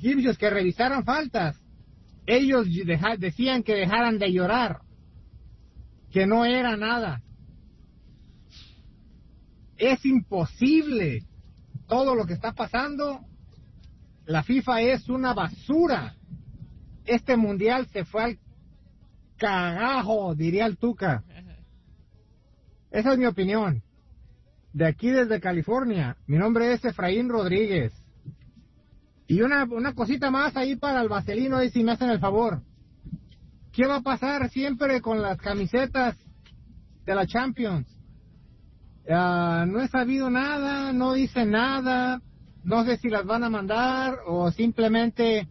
egipcios que revisaran faltas. Ellos decían que dejaran de llorar, que no era nada. Es imposible todo lo que está pasando. La FIFA es una basura. Este mundial se fue al cagajo, diría el Tuca. Esa es mi opinión. De aquí desde California. Mi nombre es Efraín Rodríguez. Y una cosita más ahí para el vaselino, ahí si me hacen el favor. ¿Qué va a pasar siempre con las camisetas de la Champions? No he sabido nada, no dice nada. No sé si las van a mandar o simplemente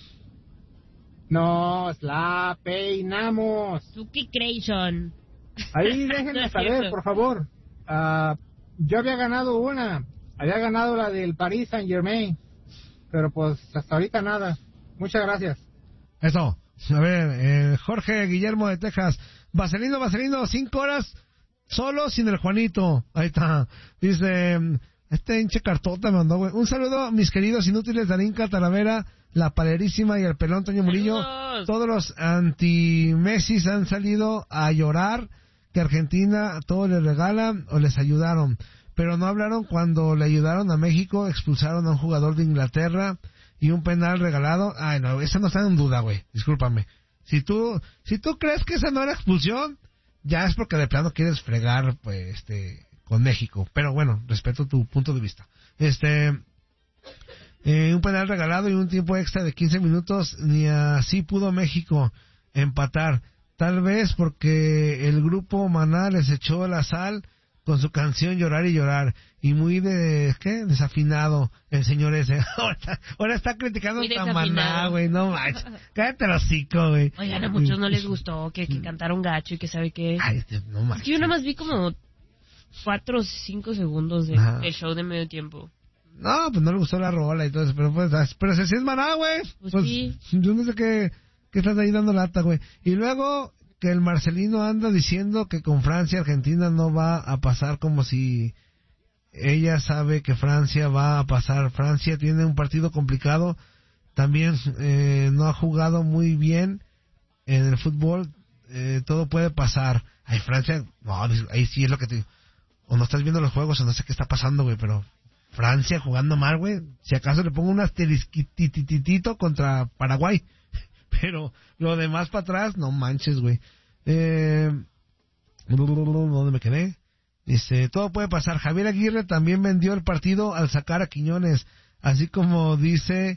nos la peinamos. Suki Creation. Ahí déjenme saber, por favor. Yo había ganado la del Paris Saint-Germain, pero pues hasta ahorita nada. Muchas gracias. Eso. A ver, Jorge Guillermo de Texas. Vaselino, 5 horas solo sin el Juanito. Ahí está. Dice, este hinche cartota me mandó, güey. Un saludo, mis queridos inútiles, Darinka, Talavera, La Palerísima y el pelón Toño Murillo. ¡Saludos! Todos los anti-Messis han salido a llorar que Argentina todo les regala o les ayudaron. Pero no hablaron cuando le ayudaron a México, expulsaron a un jugador de Inglaterra y un penal regalado. Ay, no, esa no está en duda, güey. Discúlpame. Si tú crees que esa no era expulsión, ya es porque de plano quieres fregar, pues, con México. Pero bueno, respeto tu punto de vista. Un penal regalado y un tiempo extra de 15 minutos, ni así pudo México empatar. Tal vez porque el grupo Maná les echó la sal con su canción Llorar y Llorar. Y muy desafinado el señor ese. Ahora está criticando a Maná, güey. No manches. Cállate el hocico, güey. Oigan, a muchos no les gustó que cantaron gacho y que sabe qué. Ay, no manches. Es que yo nada más vi como 4 o 5 segundos del show de medio tiempo. No, pues no le gustó la rola y todo eso. Pero si es Maná, güey. Pues sí. Yo no sé qué estás ahí dando lata, güey. Y luego que el Marcelino anda diciendo que con Francia Argentina no va a pasar, como si ella sabe que Francia va a pasar. Francia tiene un partido complicado, también no ha jugado muy bien en el fútbol, todo puede pasar. Ay, Francia, no, ahí sí es lo que te digo. O no estás viendo los juegos o no sé qué está pasando, güey, pero Francia jugando mal, güey. Si acaso le pongo un asterisquititito contra Paraguay. Pero lo demás para atrás, no manches, güey. ¿Dónde me quedé? Dice, todo puede pasar. Javier Aguirre también vendió el partido al sacar a Quiñones. Así como dice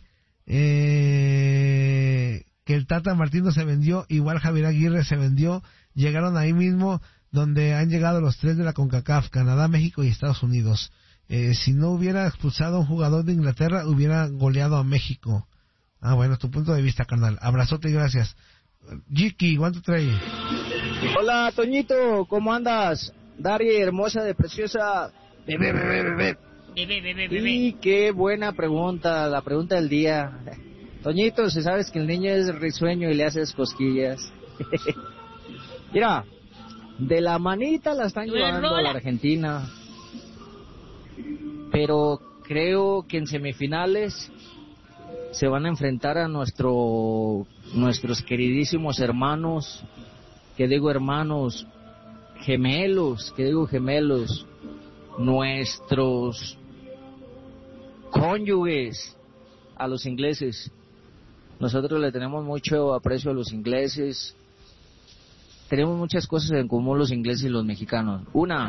que el Tata Martino se vendió, igual Javier Aguirre se vendió. Llegaron ahí mismo donde han llegado los 3 de la CONCACAF, Canadá, México y Estados Unidos. Si no hubiera expulsado a un jugador de Inglaterra, hubiera goleado a México. Ah, bueno, tu punto de vista, carnal. Abrazote y gracias. Jiki, ¿cuánto trae? Hola, Toñito, ¿cómo andas? Dari, hermosa de preciosa. Y qué buena pregunta, la pregunta del día. Toñito, si sabes que el niño es risueño y le haces cosquillas. Mira, de la manita la están llevando a la Argentina. Pero creo que en semifinales se van a enfrentar a nuestros queridísimos hermanos, gemelos, nuestros cónyuges, a los ingleses. Nosotros le tenemos mucho aprecio a los ingleses. Tenemos muchas cosas en común los ingleses y los mexicanos. Una,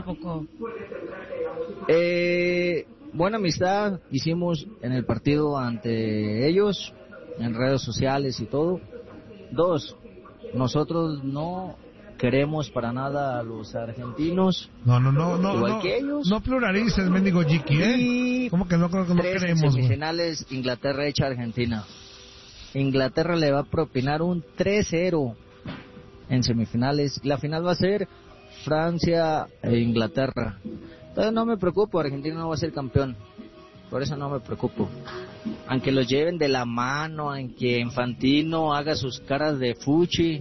buena amistad hicimos en el partido ante ellos, en redes sociales y todo. 2, nosotros no queremos para nada a los argentinos. No, igual que ellos. No pluralices, mendigo Jiki, Y ¿cómo que no queremos? En semifinales, Inglaterra echa a Argentina. Inglaterra le va a propinar un 3-0 en semifinales. La final va a ser Francia e Inglaterra. Entonces no me preocupo, Argentina no va a ser campeón. Por eso no me preocupo. Aunque los lleven de la mano, aunque Infantino haga sus caras de fuchi.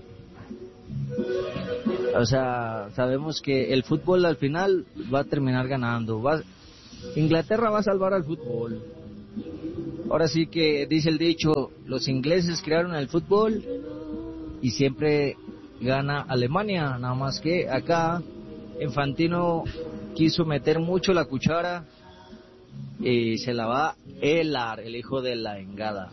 O sea, sabemos que el fútbol al final va a terminar ganando. Inglaterra va a salvar al fútbol. Ahora sí que dice el dicho, los ingleses crearon el fútbol y siempre gana Alemania, nada más que acá Infantino quiso meter mucho la cuchara y se la va a helar, el hijo de la engada.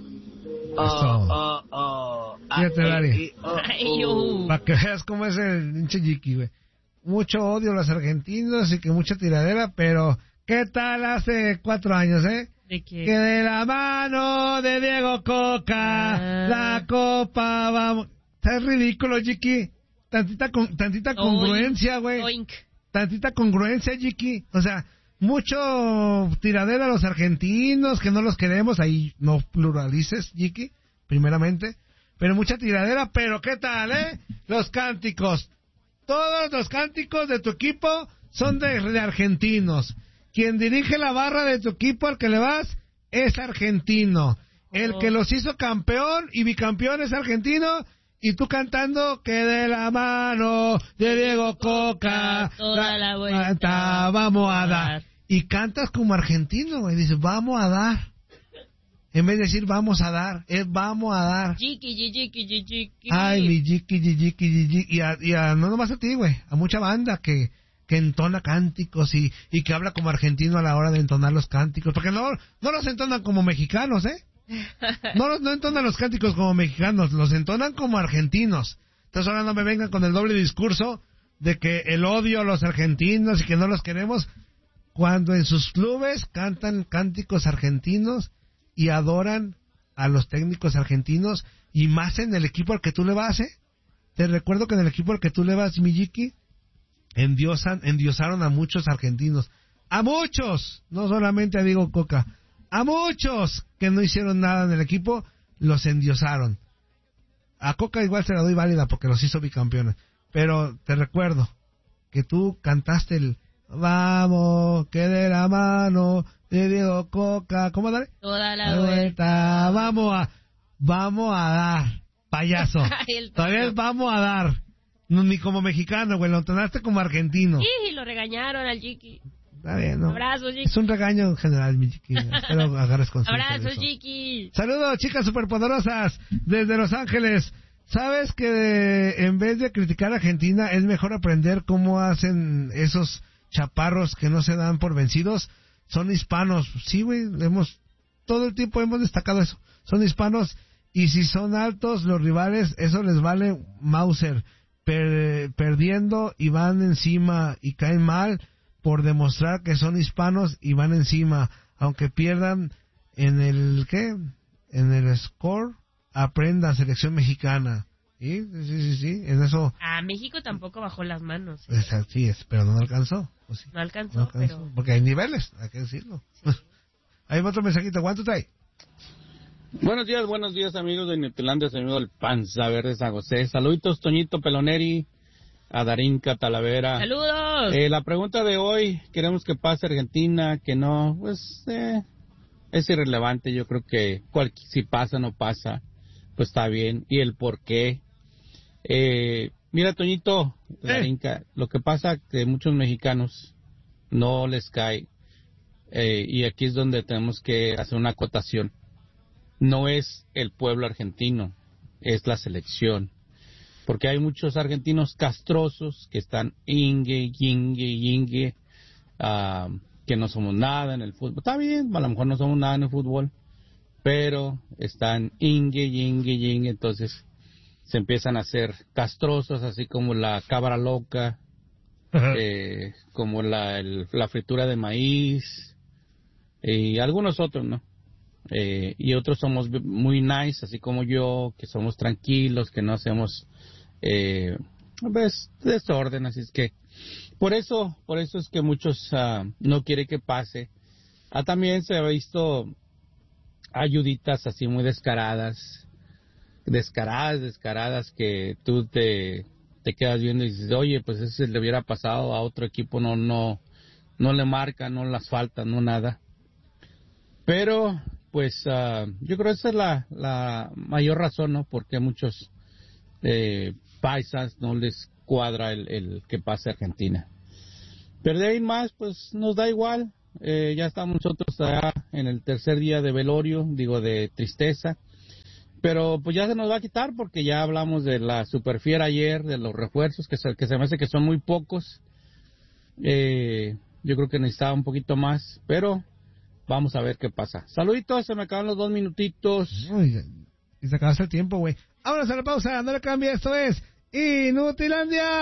Fíjate, Dani. Ay, Para que veas cómo es el pinche Jiki, güey. Mucho odio a los argentinos y que mucha tiradera, pero ¿qué tal hace 4 años, eh? ¿De qué? Que de la mano de Diego Coca, la copa, vamos. Es ridículo, Jiki. Tantita congruencia, güey. Oink. Tantita congruencia, Jiki. O sea, mucho tiradera a los argentinos, que no los queremos. Ahí no pluralices, Jiki, primeramente. Pero mucha tiradera, pero ¿qué tal, Los cánticos. Todos los cánticos de tu equipo son de argentinos. Quien dirige la barra de tu equipo al que le vas es argentino. El que los hizo campeón y bicampeón es argentino. Y tú cantando que de la mano de Diego Coca toda la vuelta vamos a dar. Y cantas como argentino, güey. Dices, vamos a dar. En vez de decir vamos a dar, es vamos a dar. Jiki. Ay, mi Jiki. Y no nomás a ti, güey. A mucha banda que entona cánticos y que habla como argentino a la hora de entonar los cánticos. Porque no los entonan como mexicanos, No entonan los cánticos como mexicanos, los entonan como argentinos. Entonces ahora no me vengan con el doble discurso de que el odio a los argentinos y que no los queremos, cuando en sus clubes cantan cánticos argentinos y adoran a los técnicos argentinos, y más en el equipo al que tú le vas, Te recuerdo que en el equipo al que tú le vas, Mijiki, endiosaron a muchos argentinos. A muchos, no solamente a Diego Coca. A muchos que no hicieron nada en el equipo, los endiosaron. A Coca igual se la doy válida porque los hizo bicampeones. Pero te recuerdo que tú cantaste el vamos, que de la mano de Diego Coca. ¿Cómo dale? Toda la vuelta. Vamos a dar, payaso. Todavía es vamos a dar. No, ni como mexicano, güey, lo entonaste como argentino. Y lo regañaron al Jiki. Está bien, ¿no? Abrazos, Jiki. Es un regaño en general, mi Jiki. Espero agarres conciencia. Abrazos, Jiki. Saludos, chicas superpoderosas desde Los Ángeles. ¿Sabes que en vez de criticar a Argentina es mejor aprender cómo hacen esos chaparros que no se dan por vencidos? Son hispanos. Sí, güey, todo el tiempo hemos destacado eso. Son hispanos y si son altos los rivales, eso les vale Mauser. Perdiendo y van encima y caen mal por demostrar que son hispanos y van encima, aunque pierdan en el score, aprenda selección mexicana. Sí, en eso. México tampoco bajó las manos. Sí, pero no alcanzó. ¿O sí? No alcanzó, pero... Porque hay niveles, hay que decirlo. Sí. Hay otro mensajito, ¿cuánto trae? Buenos días amigos de Netilandia, soy amigo del Panza Verde San José. Saluditos, Toñito Peloneri, a Darinka Talavera. ¡Saludos! La pregunta de hoy, queremos que pase Argentina, que no, pues es irrelevante. Yo creo que si pasa o no pasa, pues está bien. Y el por qué. Mira, Toñito, Darinka, lo que pasa que muchos mexicanos no les cae, y aquí es donde tenemos que hacer una acotación. No es el pueblo argentino, es la selección. Porque hay muchos argentinos castrosos que están ingue, que no somos nada en el fútbol. Está bien, a lo mejor no somos nada en el fútbol, pero están ingue, entonces se empiezan a hacer castrosos, así como la cabra loca, como la fritura de maíz, y algunos otros, ¿no? Y otros somos muy nice, así como yo, que somos tranquilos, que no hacemos desorden, así es que por eso es que muchos no quieren que pase. También se ha visto ayuditas así muy descaradas, que tú te quedas viendo y dices, oye, pues ese le hubiera pasado a otro equipo, no le marca, no las falta, no nada. Pero pues yo creo que esa es la mayor razón, ¿no? Porque a muchos paisas no les cuadra el que pase Argentina. Pero de ahí más, pues nos da igual. ya estamos nosotros ya en el tercer día de velorio, de tristeza. Pero pues ya se nos va a quitar porque ya hablamos de la Superfiera ayer, de los refuerzos, que se me hace que son muy pocos. Yo creo que necesitaba un poquito más, pero vamos a ver qué pasa. Saluditos, se me acaban los 2 minutitos. Uy, y se acabó el tiempo, güey. Vámonos a la pausa, no le cambie, esto es Inutilandia.